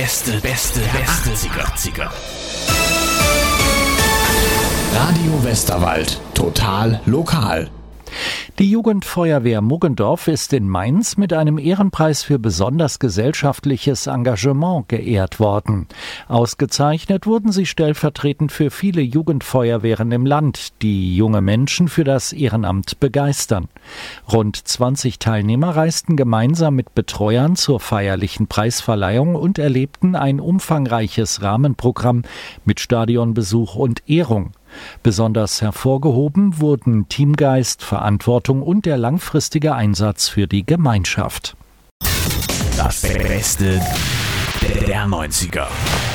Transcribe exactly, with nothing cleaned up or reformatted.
Beste, beste, beste achtziger. Radio Westerwald. Total lokal. Die Jugendfeuerwehr Muggendorf ist in Mainz mit einem Ehrenpreis für besonders gesellschaftliches Engagement geehrt worden. Ausgezeichnet wurden sie stellvertretend für viele Jugendfeuerwehren im Land, die junge Menschen für das Ehrenamt begeistern. Rund zwanzig Teilnehmer reisten gemeinsam mit Betreuern zur feierlichen Preisverleihung und erlebten ein umfangreiches Rahmenprogramm mit Stadionbesuch und Ehrung. Besonders hervorgehoben wurden Teamgeist, Verantwortung und der langfristige Einsatz für die Gemeinschaft. Das Beste der neunziger.